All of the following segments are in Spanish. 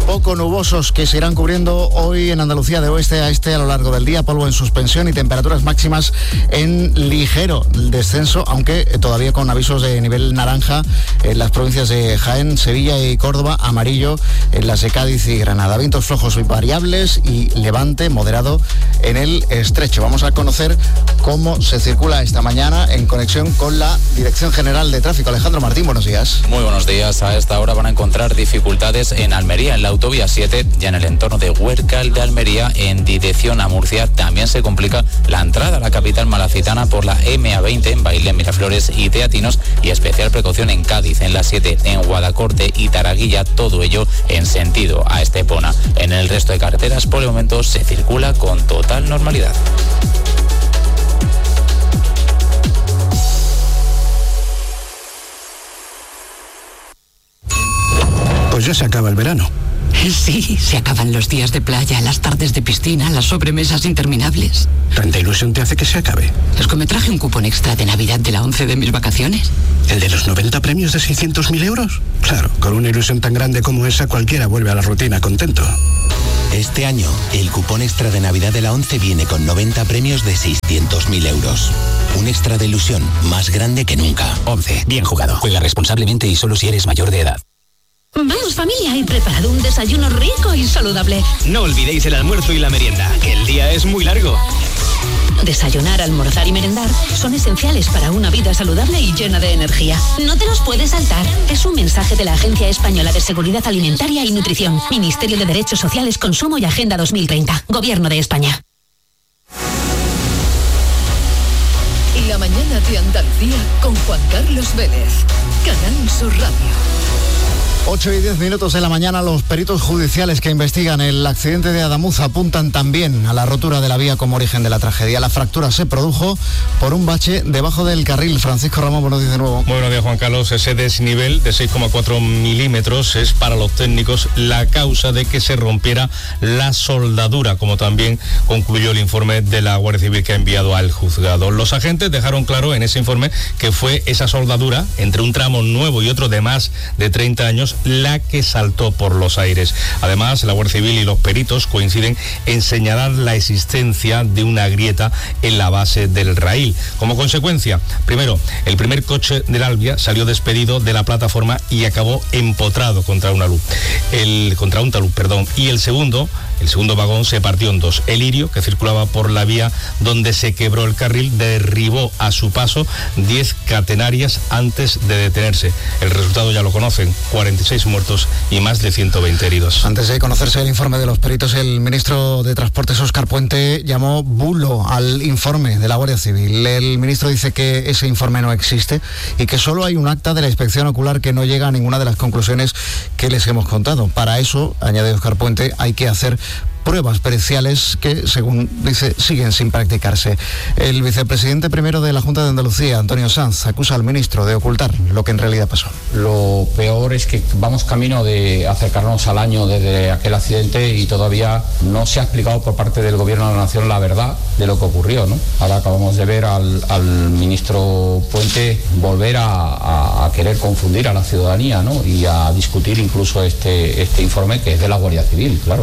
poco nubosos que se irán cubriendo hoy en Andalucía de oeste a este a lo largo del día, polvo en suspensión y temperaturas máximas en ligero descenso, aunque todavía con avisos de nivel naranja en las provincias de Jaén, Sevilla y Córdoba, amarillo en las de Cádiz y Granada. Vientos flojos y variables y levante moderado en el estrecho. Vamos a conocer cómo se circula esta mañana en conexión con la Dirección General de Tráfico. Alejandro Martín, buenos días. Muy buenos días. A esta hora van a encontrar dificultades en Almería, en la autovía 7, ya en el entorno de Huércal de Almería, en dirección a Murcia. También se complica la entrada a la capital malacitana por la MA20 en Bailén, Miraflores y Teatinos, y especial precaución en Cádiz, en la 7, en Guadacorte y Taraguilla, todo ello en sentido a Estepona. En el resto de carreteras, por el momento, se circula con total normalidad. Pues ya se acaba el verano. Sí, se acaban los días de playa, las tardes de piscina, las sobremesas interminables. ¿Tanta ilusión te hace que se acabe? Es que me traje un cupón extra de Navidad de la 11 de mis vacaciones. ¿El de los 90 premios de 600.000 euros? Claro, con una ilusión tan grande como esa, cualquiera vuelve a la rutina contento. Este año, el cupón extra de Navidad de la 11 viene con 90 premios de 600.000 euros. Un extra de ilusión más grande que nunca. 11. Bien jugado. Juega responsablemente y solo si eres mayor de edad. Vamos, familia, he preparado un desayuno rico y saludable. No olvidéis el almuerzo y la merienda, que el día es muy largo. Desayunar, almorzar y merendar son esenciales para una vida saludable y llena de energía. No te los puedes saltar. Es un mensaje de la Agencia Española de Seguridad Alimentaria y Nutrición, Ministerio de Derechos Sociales, Consumo y Agenda 2030, Gobierno de España. La mañana de Andalucía con Juan Carlos Vélez, Canal Sur Radio. 8 y 10 minutos de la mañana, los peritos judiciales que investigan el accidente de Adamuz apuntan también a la rotura de la vía como origen de la tragedia. La fractura se produjo por un bache debajo del carril. Francisco Ramón, buenos días de nuevo. Muy buenos días, Juan Carlos. Ese desnivel de 6,4 milímetros es para los técnicos la causa de que se rompiera la soldadura, como también concluyó el informe de la Guardia Civil que ha enviado al juzgado. Los agentes dejaron claro en ese informe que fue esa soldadura entre un tramo nuevo y otro de más de 30 años la que saltó por los aires. Además, la Guardia Civil y los peritos coinciden en señalar la existencia de una grieta en la base del raíl. Como consecuencia, primero, el primer coche del Albia salió despedido de la plataforma y acabó empotrado contra un talud, y el segundo vagón se partió en dos. El Lirio, que circulaba por la vía donde se quebró el carril, derribó a su paso 10 catenarias antes de detenerse. El resultado ya lo conocen, 46 muertos y más de 120 heridos. Antes de conocerse el informe de los peritos, el ministro de Transportes, Óscar Puente, llamó bulo al informe de la Guardia Civil. El ministro dice que ese informe no existe y que solo hay un acta de la inspección ocular que no llega a ninguna de las conclusiones que les hemos contado. Para eso, añade Óscar Puente, hay que hacer pruebas periciales que, según dice, siguen sin practicarse. El vicepresidente primero de la Junta de Andalucía, Antonio Sanz, acusa al ministro de ocultar lo que en realidad pasó. Lo peor es que vamos camino de acercarnos al año desde aquel accidente y todavía no se ha explicado por parte del Gobierno de la Nación la verdad de lo que ocurrió, ¿no? Ahora acabamos de ver al ministro Puente volver a querer confundir a la ciudadanía, ¿no? Y a discutir incluso este informe que es de la Guardia Civil, claro.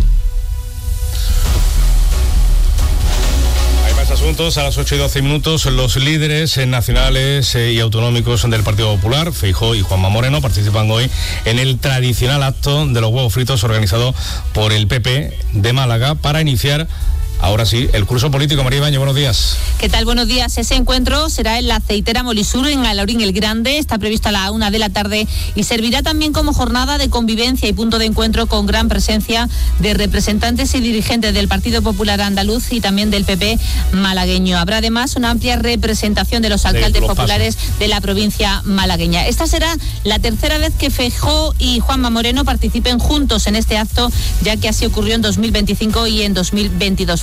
Asuntos a las 8 y 12 minutos. Los líderes nacionales y autonómicos del Partido Popular, Feijóo y Juanma Moreno, participan hoy en el tradicional acto de los huevos fritos organizado por el PP de Málaga para iniciar, ahora sí, el curso político. María Ibañez, buenos días. ¿Qué tal? Buenos días. Ese encuentro será en la aceitera Molisur, en Alaurín el Grande. Está previsto a la 1 de la tarde y servirá también como jornada de convivencia y punto de encuentro con gran presencia de representantes y dirigentes del Partido Popular Andaluz y también del PP malagueño. Habrá además una amplia representación de los alcaldes populares de la provincia malagueña. Esta será la tercera vez que Feijóo y Juanma Moreno participen juntos en este acto, ya que así ocurrió en 2025 y en 2022.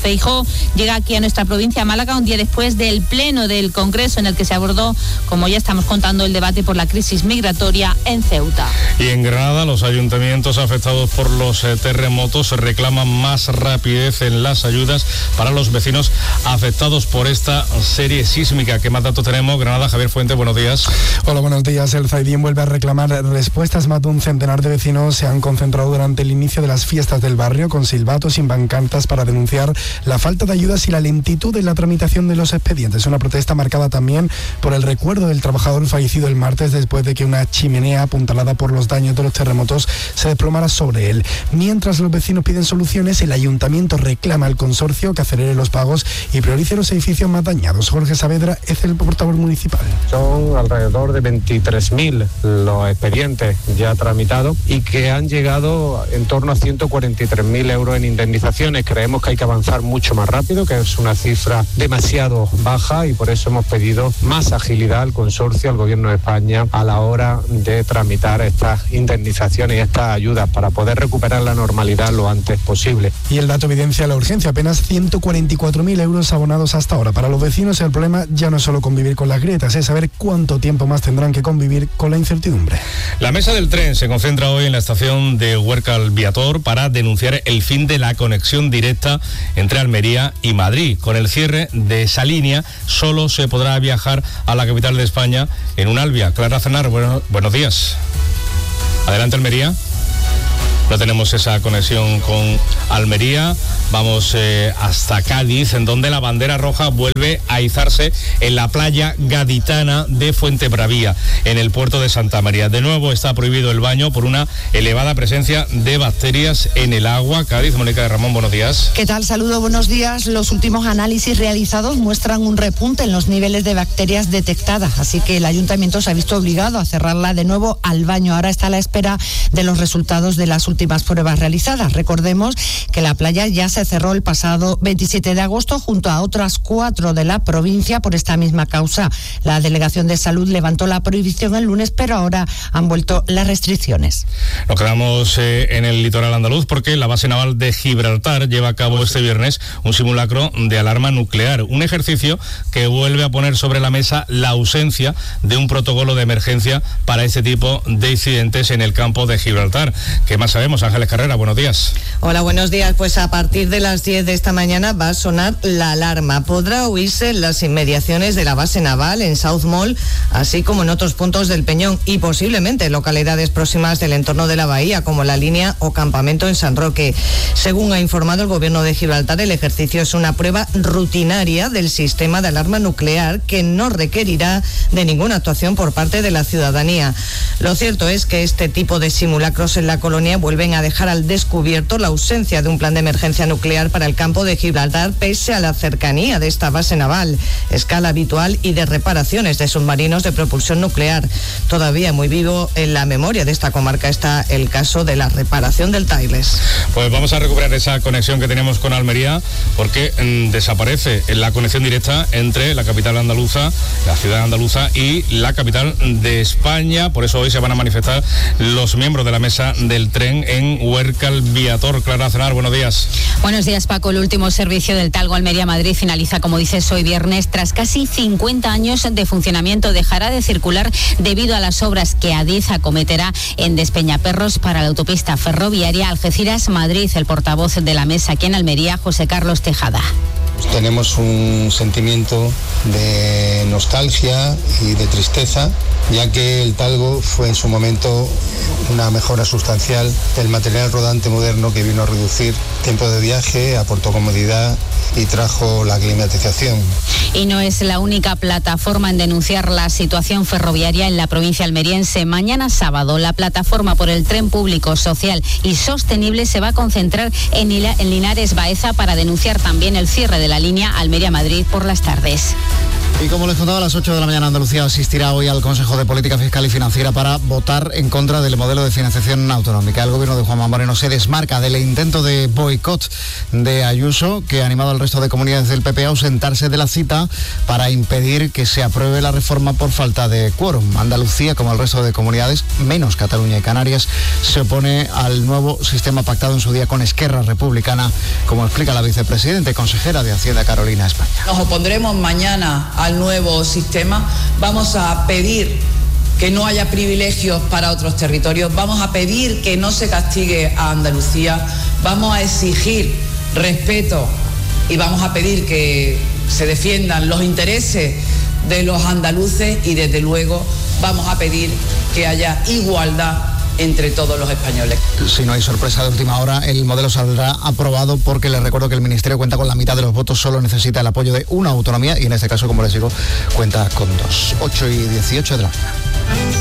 Feijóo llega aquí a nuestra provincia, Málaga, un día después del pleno del Congreso en el que se abordó, como ya estamos contando, el debate por la crisis migratoria en Ceuta. Y en Granada, los ayuntamientos afectados por los terremotos reclaman más rapidez en las ayudas para los vecinos afectados por esta serie sísmica. ¿Qué más datos tenemos? Granada, Javier Fuente, buenos días. Hola, buenos días. El Zaidín vuelve a reclamar respuestas. Más de un centenar de vecinos se han concentrado durante el inicio de las fiestas del barrio con silbatos y pancartas para denunciar la falta de ayudas y la lentitud en la tramitación de los expedientes. Una protesta marcada también por el recuerdo del trabajador fallecido el martes después de que una chimenea apuntalada por los daños de los terremotos se desplomara sobre él. Mientras los vecinos piden soluciones, el ayuntamiento reclama al consorcio que acelere los pagos y priorice los edificios más dañados. Jorge Saavedra es el portavoz municipal. Son alrededor de 23.000 los expedientes ya tramitados y que han llegado en torno a 143.000 euros en indemnizaciones. Creemos que hay que avanzar mucho más rápido, que es una cifra demasiado baja, y por eso hemos pedido más agilidad al consorcio, al Gobierno de España, a la hora de tramitar estas indemnizaciones y estas ayudas para poder recuperar la normalidad lo antes posible. Y el dato evidencia la urgencia, apenas 144.000 euros abonados hasta ahora. Para los vecinos el problema ya no es solo convivir con las grietas, es saber cuánto tiempo más tendrán que convivir con la incertidumbre. La mesa del tren se concentra hoy en la estación de Huércal Viator para denunciar el fin de la conexión directa entre Almería y Madrid. Con el cierre de esa línea solo se podrá viajar a la capital de España en un Alvia. Clara Cenar, buenos días. Adelante, Almería. No tenemos esa conexión con Almería. Vamos hasta Cádiz, en donde la bandera roja vuelve a izarse en la playa gaditana de Fuentebravía, en el puerto de Santa María. De nuevo está prohibido el baño por una elevada presencia de bacterias en el agua. Cádiz, Mónica de Ramón, buenos días. ¿Qué tal? Saludo, buenos días. Los últimos análisis realizados muestran un repunte en los niveles de bacterias detectadas, así que el ayuntamiento se ha visto obligado a cerrarla de nuevo al baño. Ahora está a la espera de los resultados de las últimas pruebas realizadas. Recordemos que la playa ya se cerró el pasado 27 de agosto junto a otras 4 de la provincia por esta misma causa. La Delegación de Salud levantó la prohibición el lunes, pero ahora han vuelto las restricciones. Nos quedamos en el litoral andaluz porque la base naval de Gibraltar lleva a cabo este viernes un simulacro de alarma nuclear, un ejercicio que vuelve a poner sobre la mesa la ausencia de un protocolo de emergencia para este tipo de incidentes en el campo de Gibraltar. ¿Qué más sabemos? Ángeles Carrera, buenos días. Hola, buenos días. Pues a partir de las 10 de esta mañana va a sonar la alarma. Podrá oírse en las inmediaciones de la base naval en South Mall, así como en otros puntos del Peñón y posiblemente en localidades próximas del entorno de la bahía, como La Línea o Campamento en San Roque. Según ha informado el Gobierno de Gibraltar, el ejercicio es una prueba rutinaria del sistema de alarma nuclear que no requerirá de ninguna actuación por parte de la ciudadanía. Lo cierto es que este tipo de simulacros en la colonia vuelven a dejar al descubierto la ausencia de un plan de emergencia nuclear para el campo de Gibraltar, pese a la cercanía de esta base naval, escala habitual y de reparaciones de submarinos de propulsión nuclear. Todavía muy vivo en la memoria de esta comarca está el caso de la reparación del Tailes. Pues vamos a recuperar esa conexión que tenemos con Almería, porque desaparece la conexión directa entre la capital andaluza, la ciudad andaluza y la capital de España. Por eso hoy se van a manifestar los miembros de la mesa del tren en Huércal Viator. Clara Cenar, buenos días. Buenos días, Paco. El último servicio del Talgo Almería-Madrid finaliza, como dices, hoy viernes. Tras casi 50 años de funcionamiento, dejará de circular debido a las obras que Adif acometerá en Despeñaperros para la autopista ferroviaria Algeciras-Madrid. El portavoz de la mesa aquí en Almería, José Carlos Tejada. Tenemos un sentimiento de nostalgia y de tristeza, ya que el Talgo fue en su momento una mejora sustancial del material rodante moderno que vino a reducir tiempo de viaje, aportó comodidad y trajo la climatización. Y no es la única plataforma en denunciar la situación ferroviaria en la provincia almeriense. Mañana sábado, la plataforma por el tren público, social y sostenible se va a concentrar en Linares Baeza para denunciar también el cierre de la línea Almería-Madrid por las tardes. Y como les contaba, a las 8 de la mañana Andalucía asistirá hoy al Consejo de Política Fiscal y Financiera para votar en contra del modelo de financiación autonómica. El gobierno de Juanma Moreno se desmarca del intento de boicot de Ayuso, que ha animado al resto de comunidades del PP a ausentarse de la cita para impedir que se apruebe la reforma por falta de quórum. Andalucía, como el resto de comunidades, menos Cataluña y Canarias, se opone al nuevo sistema pactado en su día con Esquerra Republicana, como explica la vicepresidenta y consejera de Hacienda, Carolina España. Nos opondremos mañana al nuevo sistema. Vamos a pedir que no haya privilegios para otros territorios. Vamos a pedir que no se castigue a Andalucía. Vamos a exigir respeto y vamos a pedir que se defiendan los intereses de los andaluces y, desde luego, vamos a pedir que haya igualdad entre todos los españoles. Si no hay sorpresa de última hora, el modelo saldrá aprobado, porque les recuerdo que el Ministerio cuenta con la mitad de los votos, solo necesita el apoyo de una autonomía y en este caso, como les digo, cuenta con 2. 8:18 de la mañana.